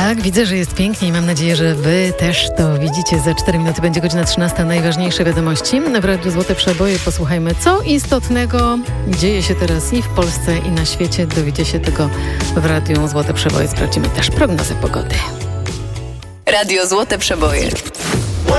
Tak, widzę, że jest pięknie i mam nadzieję, że wy też to widzicie. Za 4 minuty będzie godzina 13. Najważniejsze wiadomości. W Radiu Złote Przeboje posłuchajmy, co istotnego dzieje się teraz i w Polsce, i na świecie. Dowiecie się tego w Radiu Złote Przeboje. Sprawdzimy też prognozę pogody. Radio Złote Przeboje.